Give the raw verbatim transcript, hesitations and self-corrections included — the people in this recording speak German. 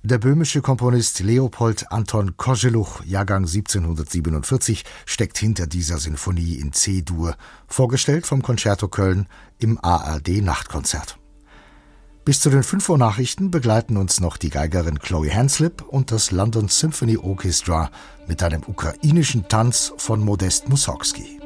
Der böhmische Komponist Leopold Anton Kozeluch, Jahrgang siebzehnhundertsiebenundvierzig, steckt hinter dieser Sinfonie in C-Dur, vorgestellt vom Concerto Köln im A R D-Nachtkonzert. Bis zu den fünf Uhr Nachrichten begleiten uns noch die Geigerin Chloe Hanslip und das London Symphony Orchestra mit einem ukrainischen Tanz von Modest Mussorgsky.